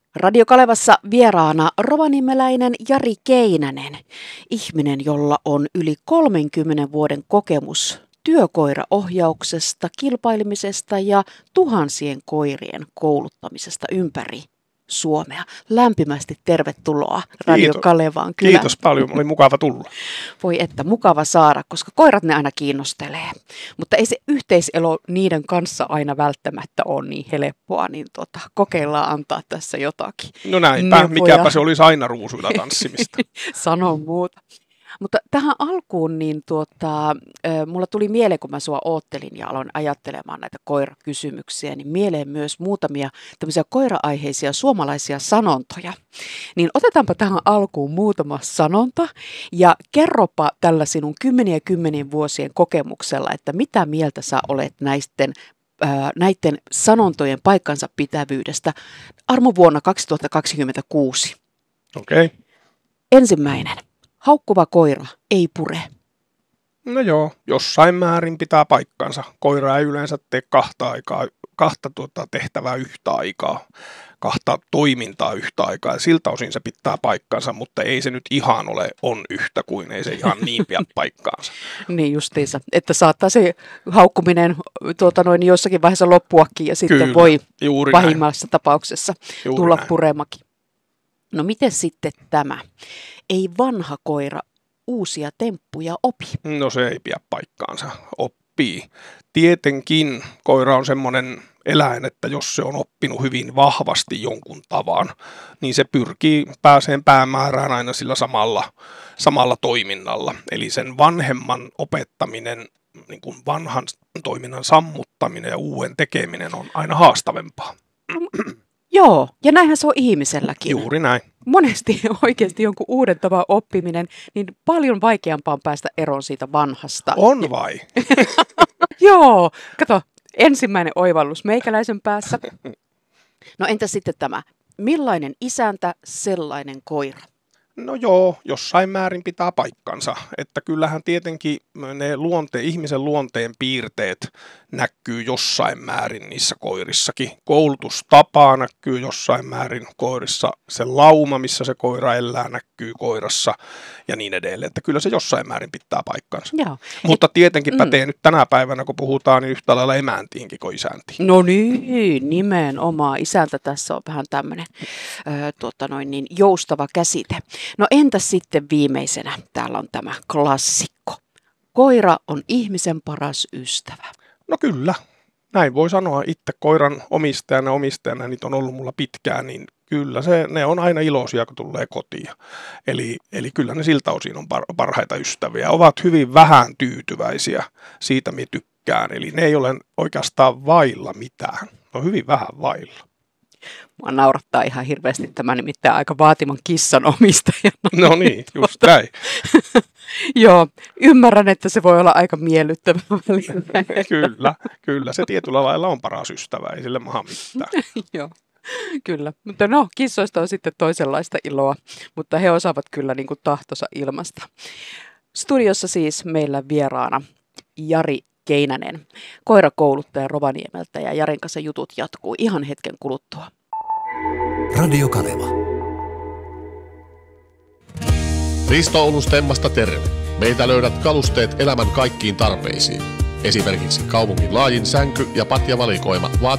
Radio Kalevassa vieraana rovaniemeläinen Jari Keinänen, ihminen, jolla on yli 30 vuoden kokemus työkoiraohjauksesta, kilpailemisesta ja tuhansien koirien kouluttamisesta ympäri Suomea. Lämpimästi tervetuloa Radio Kalevaan. Kyllä. Kiitos paljon, oli mukava tulla. Voi että, mukava saada, koska koirat ne aina kiinnostelee. Mutta ei se yhteiselo niiden kanssa aina välttämättä ole niin helppoa, niin kokeillaan antaa tässä jotakin. No näinpä, mikäpä se olisi aina ruusuilla tanssimista. Sano muuta. Mutta tähän alkuun, niin mulla tuli mieleen, kun mä sua oottelin ja aloin ajattelemaan näitä koirakysymyksiä, niin mieleen myös muutamia tämmöisiä koira-aiheisia suomalaisia sanontoja. Niin otetaanpa tähän alkuun muutama sanonta ja kerropa tällä sinun 10 vuosien kokemuksella, että mitä mieltä sä olet näiden sanontojen paikkansa pitävyydestä armovuonna 2026. Okei. Ensimmäinen. Haukkuva koira ei pure. No joo, jossain määrin pitää paikkansa. Koira ei yleensä tee kahta tehtävää yhtä aikaa, kahta toimintaa yhtä aikaa. Ja siltä osin se pitää paikkansa, mutta ei se nyt ihan on yhtä kuin ei se ihan niin pidä paikkaansa. Niin justiinsa, että saattaa se haukkuminen jossakin vaiheessa loppuakin ja sitten kyllä, voi pahimmassa tapauksessa tulla puremakin. No miten sitten tämä? Ei vanha koira uusia temppuja opi. No se ei pidä paikkaansa. Oppii. Tietenkin koira on semmoinen eläin, että jos se on oppinut hyvin vahvasti jonkun tavan, niin se pyrkii pääseen päämäärään aina sillä samalla toiminnalla. Eli sen vanhemman opettaminen, niin kuin vanhan toiminnan sammuttaminen ja uuden tekeminen on aina haastavempaa. Joo, ja näinhän se on ihmiselläkin. Juuri näin. Monesti oikeasti jonkun uuden tavan oppiminen, niin paljon vaikeampaa on päästä eroon siitä vanhasta. On vai? Joo, kato, ensimmäinen oivallus meikäläisen päässä. No entä sitten tämä? Millainen isäntä, sellainen koira? No joo, jossain määrin pitää paikkansa, että kyllähän tietenkin ne ihmisen luonteen piirteet näkyy jossain määrin niissä koirissakin. Koulutustapa näkyy jossain määrin koirissa, se lauma, missä se koira elää, näkyy koirassa ja niin edelleen, että kyllä se jossain määrin pitää paikkansa. Joo. Mutta tietenkin pätee nyt tänä päivänä, kun puhutaan, niin yhtä lailla emäntiinkin kuin isäntiin. No niin, nimenomaan. Isäntä tässä on vähän tämmöinen joustava käsite. No entäs sitten viimeisenä? Täällä on tämä klassikko. Koira on ihmisen paras ystävä. No kyllä, näin voi sanoa. Itse koiran omistajana, niitä on ollut mulla pitkään, niin kyllä ne on aina iloisia, kun tulee kotiin. Eli kyllä ne siltä osin on parhaita ystäviä. Ovat hyvin vähän tyytyväisiä, siitä minä tykkään. Eli ne ei ole oikeastaan vailla mitään. Ne on hyvin vähän vailla. Mua naurattaa ihan hirveästi tämä nimittäin aika vaatiman kissan omistajana. No niin, just näin. Joo, ymmärrän, että se voi olla aika miellyttävä. Kyllä, se tietyllä lailla on paras ystävä, ei sille maha mitään. Joo, kyllä. Mutta no, kissoista on sitten toisenlaista iloa, mutta he osaavat kyllä niin kuin tahtonsa ilmasta. Studiossa siis meillä vieraana Jari Keinänen, koirakouluttaja Rovaniemeltä, ja Jarin kanssa jutut jatkuu ihan hetken kuluttua. Radio Kaleva. Risto Oulustemmasta terve. Meiltä löydät kalusteet elämän kaikkiin tarpeisiin. Esimerkiksi kaupungin laajin sänky- ja patjavalikoima